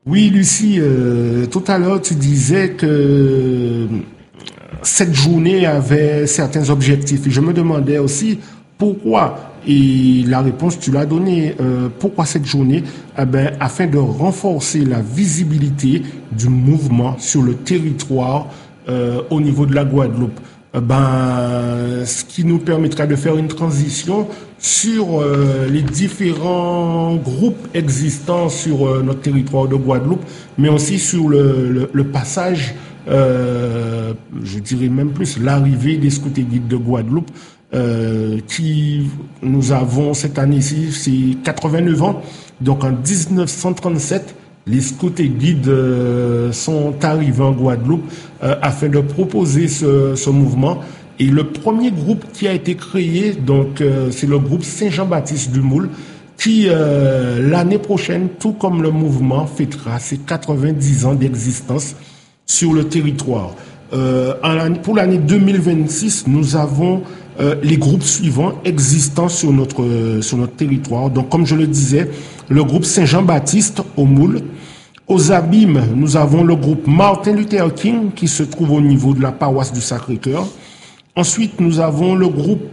Oui, Lucie, tout à l'heure, tu disais que cette journée avait certains objectifs. Et je me demandais aussi pourquoi. Et la réponse, tu l'as donnée. Pourquoi cette journée? Eh ben, afin de renforcer la visibilité du mouvement sur le territoire au niveau de la Guadeloupe. Ce qui nous permettra de faire une transition sur les différents groupes existants sur notre territoire de Guadeloupe, mais aussi sur le passage, je dirais même plus, l'arrivée des scouts et guides de Guadeloupe, qui nous avons cette année-ci, c'est 89 ans. Donc en 1937, les scouts et guides sont arrivés en Guadeloupe afin de proposer ce mouvement. Et le premier groupe qui a été créé, donc c'est le groupe Saint-Jean-Baptiste du Moule, qui l'année prochaine, tout comme le mouvement, fêtera ses 90 ans d'existence sur le territoire. Pour l'année 2026, nous avons les groupes suivants existants sur notre territoire. Donc, comme je le disais, le groupe Saint-Jean-Baptiste au Moule. Aux Abîmes, nous avons le groupe Martin Luther King qui se trouve au niveau de la paroisse du Sacré-Cœur. Ensuite, nous avons le groupe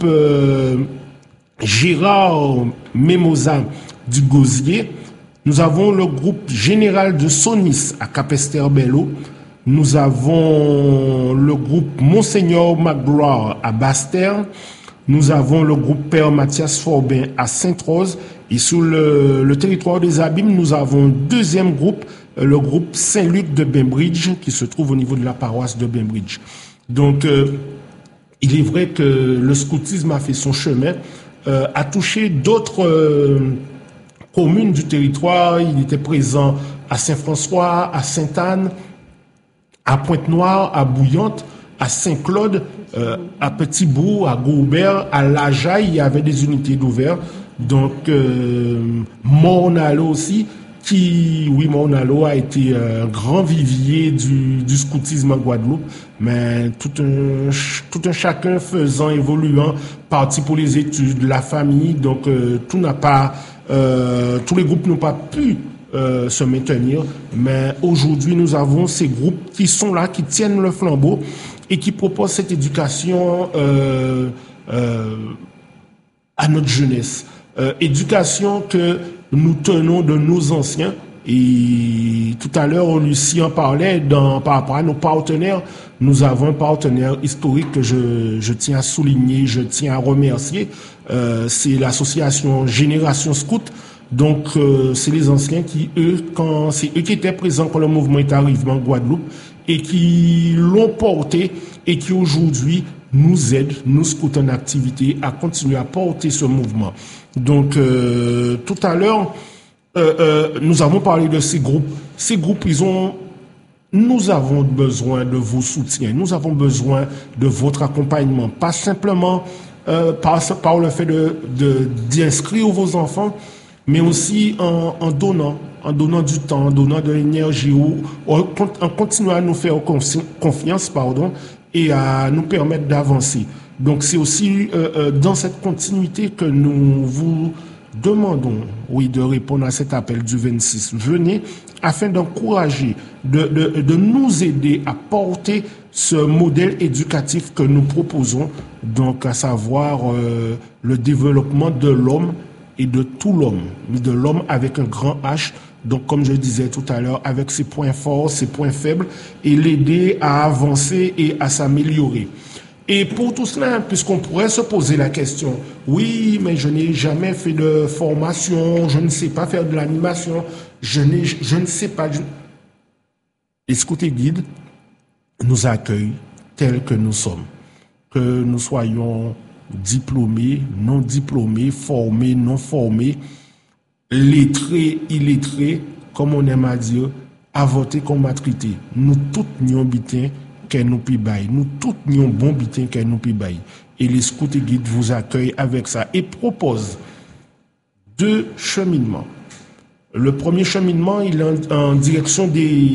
Gérard Mémosa du Gosier. Nous avons le groupe Général de Sonis à Capesterre-Belle-Eau. Nous avons le groupe Monseigneur Magloire à Basse-Terre. Nous avons le groupe Père Mathias Forbin à Sainte-Rose. Et sur le territoire des Abîmes, nous avons un deuxième groupe, le groupe Saint-Luc de Bainbridge, qui se trouve au niveau de la paroisse de Bainbridge. Donc, il est vrai que le scoutisme a fait son chemin, a touché d'autres communes du territoire. Il était présent à Saint-François, à Sainte-Anne, à Pointe-Noire, à Bouillante, à Saint-Claude, à Petit-Bourg, à Goubert, à Lajaille, il y avait des unités d'ouvert. Donc, Mornalo aussi, Mornalo a été un grand vivier du scoutisme en Guadeloupe, mais tout un chacun faisant, évoluant, parti pour les études, la famille, donc tous les groupes n'ont pas pu se maintenir, mais aujourd'hui nous avons ces groupes qui sont là, qui tiennent le flambeau et qui proposent cette éducation à notre jeunesse. Éducation que nous tenons de nos anciens. Et tout à l'heure, Lucie en parlait par rapport à nos partenaires. Nous avons un partenaire historique que je tiens à souligner, je tiens à remercier. C'est l'association Génération Scout. Donc, c'est les anciens c'est eux qui étaient présents quand le mouvement est arrivé en Guadeloupe et qui l'ont porté et qui aujourd'hui nous aident, nous scouts en activité, à continuer à porter ce mouvement. Donc, tout à l'heure, nous avons parlé de ces groupes. Ces groupes, nous avons besoin de vos soutiens, nous avons besoin de votre accompagnement, pas simplement par le fait d'inscrire vos enfants, mais aussi en donnant du temps, en donnant de l'énergie, en continuant à nous faire confiance, et à nous permettre d'avancer. Donc c'est aussi dans cette continuité que nous vous demandons, de répondre à cet appel du 26. Venez afin d'encourager, de nous aider à porter ce modèle éducatif que nous proposons, donc à savoir le développement de l'homme et de tout l'homme, de l'homme avec un grand H. Donc, comme je disais tout à l'heure, avec ses points forts, ses points faibles, et l'aider à avancer et à s'améliorer. Et pour tout cela, puisqu'on pourrait se poser la question, oui, mais je n'ai jamais fait de formation, je ne sais pas faire de l'animation, je ne sais pas. Les scouts et guides nous accueillent tels que nous sommes, que nous soyons diplômés, non diplômés, formés, non formés, lettrés, illettrés, comme on aime à dire, avortés comme matrités. Nous tous n'y bitin qu'elle nous pibaille. Nous tous n'y bon bitin qu'elle nous pibaille. Et les scouts et guides vous accueillent avec ça et proposent 2 cheminements. Le premier cheminement, il est en direction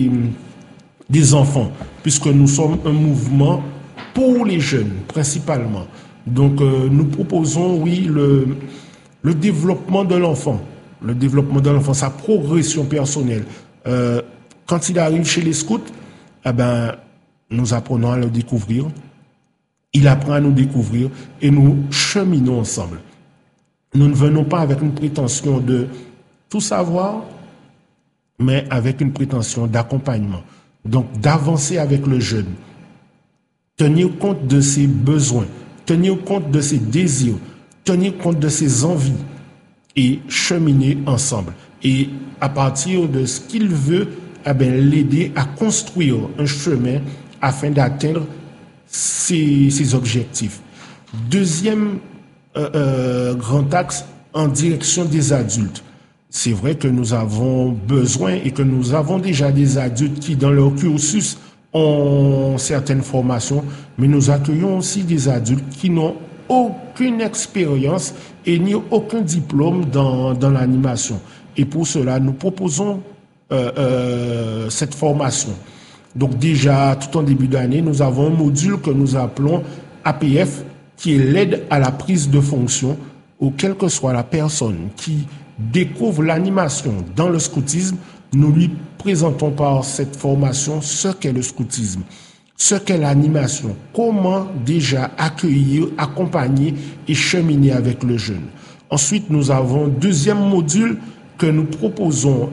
des enfants, puisque nous sommes un mouvement pour les jeunes, principalement. Donc, nous proposons, le développement de l'enfant. Le développement de l'enfant, sa progression personnelle. Quand il arrive chez les scouts, nous apprenons à le découvrir. Il apprend à nous découvrir et nous cheminons ensemble. Nous ne venons pas avec une prétention de tout savoir, mais avec une prétention d'accompagnement. Donc, d'avancer avec le jeune, tenir compte de ses besoins, tenir compte de ses désirs, tenir compte de ses envies et cheminer ensemble. Et à partir de ce qu'il veut, l'aider à construire un chemin afin d'atteindre ses objectifs. Deuxième grand axe, en direction des adultes. C'est vrai que nous avons besoin et que nous avons déjà des adultes qui, dans leur cursus, ont certaines formations, mais nous accueillons aussi des adultes qui n'ont aucune expérience et ni aucun diplôme dans l'animation. Et pour cela, nous proposons cette formation. Donc déjà, tout en début d'année, nous avons un module que nous appelons APF, qui est l'aide à la prise de fonction, ou quelle que soit la personne qui découvre l'animation dans le scoutisme, nous lui présentons par cette formation ce qu'est le scoutisme, ce qu'est l'animation, comment déjà accueillir, accompagner et cheminer avec le jeune. Ensuite, nous avons un deuxième module que nous proposons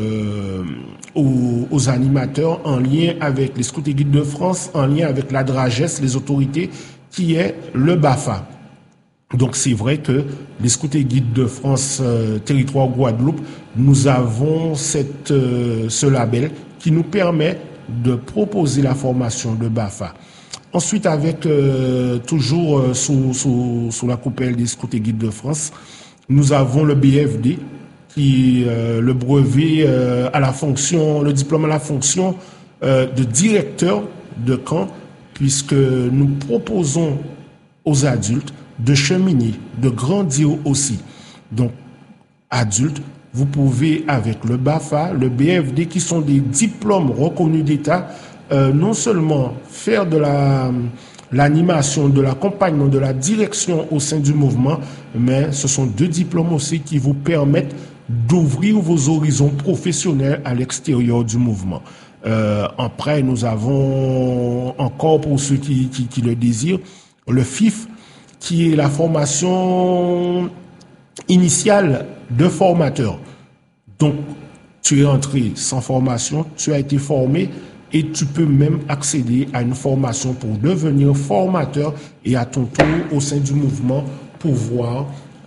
aux animateurs en lien avec les Scouts et Guides de France, en lien avec la DRAGES, les autorités, qui est le BAFA. Donc c'est vrai que les Scouts et Guides de France, territoire Guadeloupe, nous avons ce label qui nous permet de proposer la formation de BAFA. Ensuite, avec toujours sous la coupelle des Scouts et Guides de France, nous avons le BFD, qui le brevet à la fonction, le diplôme à la fonction de directeur de camp, puisque nous proposons aux adultes de cheminer, de grandir aussi. Donc, adultes, vous pouvez, avec le BAFA, le BFD, qui sont des diplômes reconnus d'État, non seulement faire de l'animation, de l'accompagnement, de la direction au sein du mouvement, mais ce sont deux diplômes aussi qui vous permettent d'ouvrir vos horizons professionnels à l'extérieur du mouvement. Après, nous avons encore, pour ceux qui le désirent, le FIF, qui est la formation initiale de formateur. Donc, tu es entré sans formation, tu as été formé et tu peux même accéder à une formation pour devenir formateur et à ton tour, au sein du mouvement, pouvoir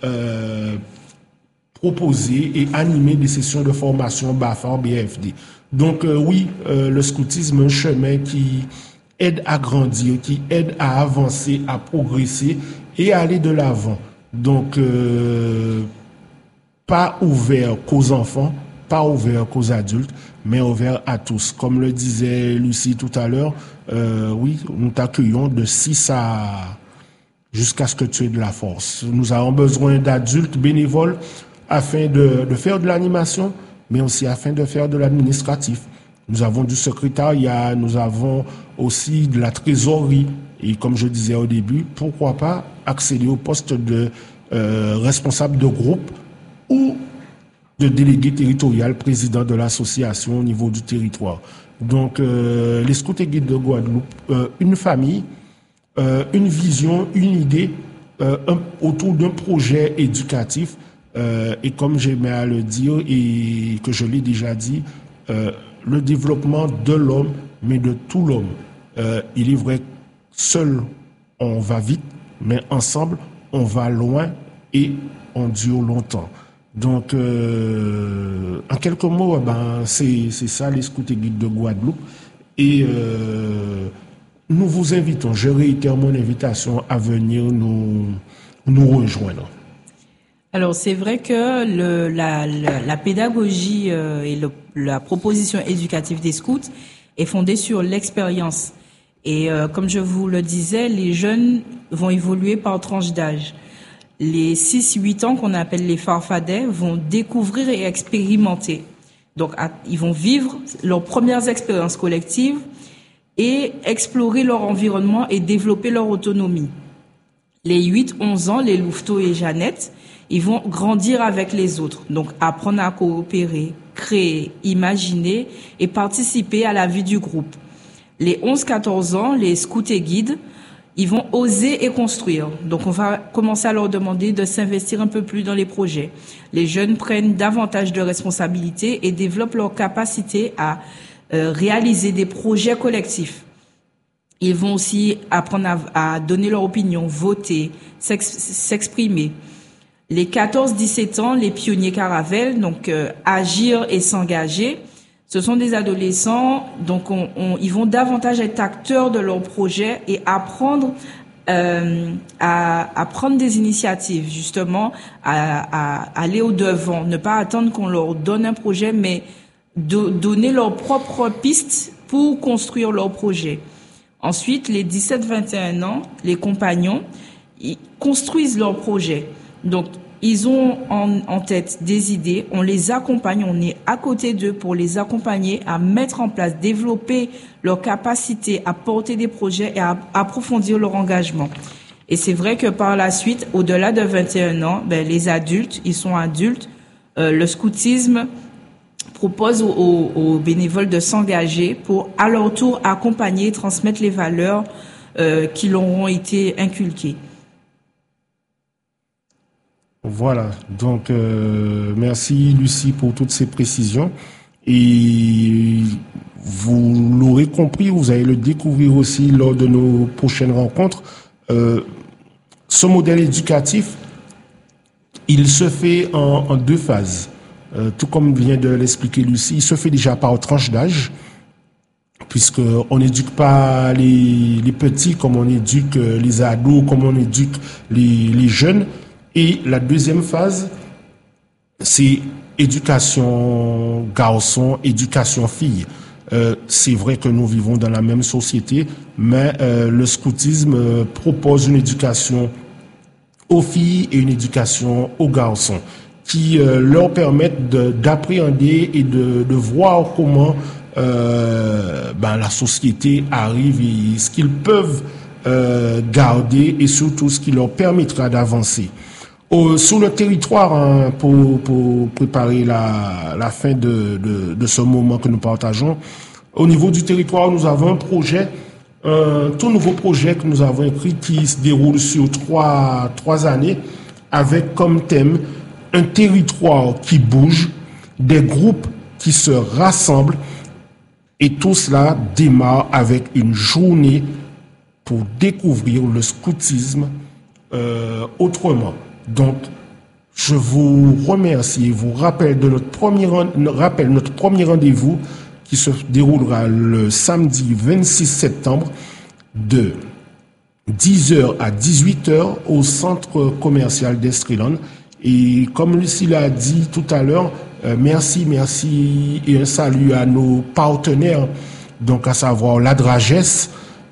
proposer et animer des sessions de formation BAFA, BFD. Donc oui, le scoutisme est un chemin qui aide à grandir, qui aide à avancer, à progresser et à aller de l'avant. Donc pas ouvert qu'aux enfants, pas ouvert qu'aux adultes, mais ouvert à tous. Comme le disait Lucie tout à l'heure, oui, nous t'accueillons de 6 à jusqu'à ce que tu aies de la force. Nous avons besoin d'adultes bénévoles afin de faire de l'animation, mais aussi afin de faire de l'administratif. Nous avons du secrétariat, nous avons aussi de la trésorerie. Et comme je disais au début, pourquoi pas accéder au poste de responsable de groupe ou de délégué territorial, président de l'association au niveau du territoire. Donc, les Scouts et Guides de Guadeloupe, une famille, une vision, une idée autour d'un projet éducatif. Et comme j'aimais à le dire et que je l'ai déjà dit, le développement de l'homme, mais de tout l'homme. Il est vrai, seul on va vite, mais ensemble on va loin et on dure longtemps. Donc, en quelques mots, c'est ça les Scouts et Guides de Guadeloupe. Et nous vous invitons, je réitère mon invitation à venir nous rejoindre. Alors c'est vrai que la pédagogie et la proposition éducative des scouts est fondée sur l'expérience. Et comme je vous le disais, les jeunes vont évoluer par tranche d'âge. Les 6-8 ans qu'on appelle les farfadets vont découvrir et expérimenter. Donc ils vont vivre leurs premières expériences collectives et explorer leur environnement et développer leur autonomie. Les 8-11 ans, les louveteaux et Jeannette, ils vont grandir avec les autres, donc apprendre à coopérer, créer, imaginer et participer à la vie du groupe. Les 11-14 ans, les scouts et guides, ils vont oser et construire. Donc, on va commencer à leur demander de s'investir un peu plus dans les projets. Les jeunes prennent davantage de responsabilités et développent leur capacité à réaliser des projets collectifs. Ils vont aussi apprendre à donner leur opinion, voter, s'exprimer. Les 14-17 ans, les pionniers Caravelle, donc agir et s'engager, ce sont des adolescents, donc ils vont davantage être acteurs de leur projet et apprendre à prendre des initiatives, justement, à aller au-devant, ne pas attendre qu'on leur donne un projet, mais donner leurs propres pistes pour construire leur projet. Ensuite, les 17-21 ans, les compagnons, ils construisent leur projet. Donc, ils ont en tête des idées, on les accompagne, on est à côté d'eux pour les accompagner à mettre en place, développer leur capacité à porter des projets et à approfondir leur engagement. Et c'est vrai que par la suite, au-delà de 21 ans, les adultes, ils sont adultes. Le scoutisme propose aux bénévoles de s'engager pour, à leur tour, accompagner et transmettre les valeurs qui leur ont été inculquées. Voilà, donc merci Lucie pour toutes ces précisions. Et vous l'aurez compris, vous allez le découvrir aussi lors de nos prochaines rencontres. Ce modèle éducatif, il se fait en deux phases. Tout comme vient de l'expliquer Lucie, il se fait déjà par tranche d'âge, puisqu'on n'éduque pas les petits comme on éduque les ados, comme on éduque les jeunes. Et la deuxième phase, c'est éducation garçon, éducation fille. C'est vrai que nous vivons dans la même société, mais le scoutisme propose une éducation aux filles et une éducation aux garçons qui leur permettent d'appréhender et de voir comment la société arrive et ce qu'ils peuvent garder et surtout ce qui leur permettra d'avancer. Sur le territoire, pour préparer la fin de ce moment que nous partageons, au niveau du territoire, nous avons un projet, un tout nouveau projet que nous avons écrit qui se déroule sur trois années avec comme thème un territoire qui bouge, des groupes qui se rassemblent et tout cela démarre avec une journée pour découvrir le scoutisme autrement. Donc, je vous remercie et vous rappelle de notre premier rendez-vous qui se déroulera le samedi 26 septembre de 10h à 18h au centre commercial d'Estreland. Et comme Lucie l'a dit tout à l'heure, merci et un salut à nos partenaires, donc à savoir l'ADRAGES,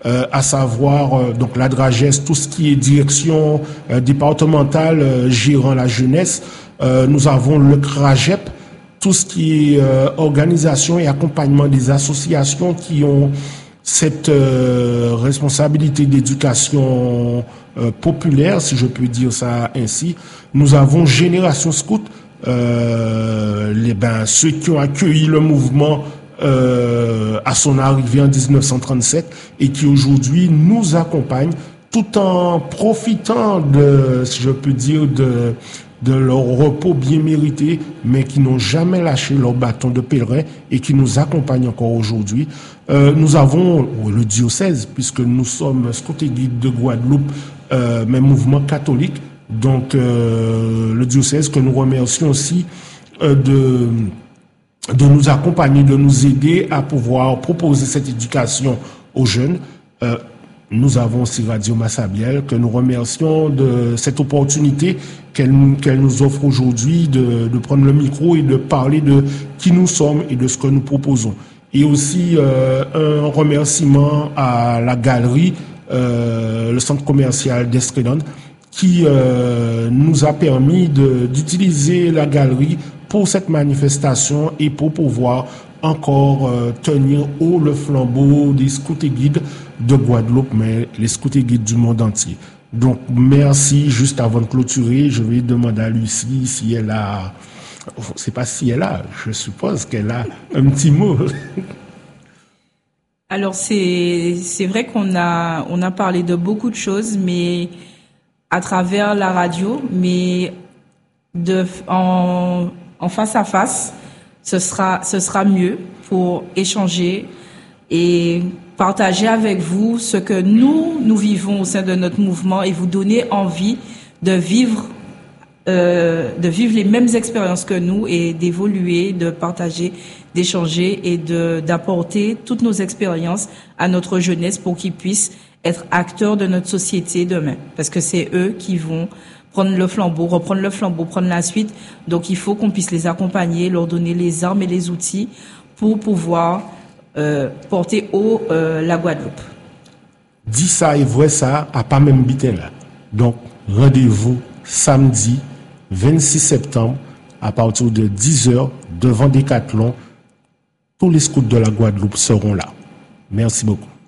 donc l'ADRAGES, tout ce qui est direction départementale gérant la jeunesse. Nous avons le CRAGEP, tout ce qui est organisation et accompagnement des associations qui ont cette responsabilité d'éducation populaire, si je peux dire ça ainsi. Nous avons Génération Scout, ceux qui ont accueilli le mouvement à son arrivée en 1937 et qui aujourd'hui nous accompagnent tout en profitant de, si je peux dire, de leur repos bien mérité, mais qui n'ont jamais lâché leur bâton de pèlerin et qui nous accompagnent encore aujourd'hui. Nous avons le diocèse, puisque nous sommes Scouts et Guides de Guadeloupe, mais mouvement catholique. Donc le diocèse que nous remercions aussi de nous accompagner, de nous aider à pouvoir proposer cette éducation aux jeunes. Nous avons aussi Radio Massabielle que nous remercions de cette opportunité qu'elle nous offre aujourd'hui de prendre le micro et de parler de qui nous sommes et de ce que nous proposons. Et aussi un remerciement à la galerie, le centre commercial d'Estreland, qui nous a permis d'utiliser la galerie pour cette manifestation et pour pouvoir encore tenir haut le flambeau des scouts et guides de Guadeloupe, mais les scouts et guides du monde entier. Donc merci. Juste avant de clôturer, je vais demander à Lucie si elle a C'est pas si elle a, je suppose qu'elle a un petit mot. Alors c'est vrai qu'on a parlé de beaucoup de choses, mais à travers la radio, mais en face à face, ce sera mieux pour échanger et partager avec vous ce que nous vivons au sein de notre mouvement et vous donner envie de vivre les mêmes expériences que nous et d'évoluer, de partager, d'échanger et d'apporter toutes nos expériences à notre jeunesse pour qu'ils puissent être acteurs de notre société demain. Parce que c'est eux qui vont prendre le flambeau, reprendre le flambeau, prendre la suite. Donc il faut qu'on puisse les accompagner, leur donner les armes et les outils pour pouvoir porter haut la Guadeloupe. Dis ça et vois ça à pas même biter là. Donc rendez-vous samedi 26 septembre à partir de 10h devant Décathlon. Tous les scouts de la Guadeloupe seront là. Merci beaucoup.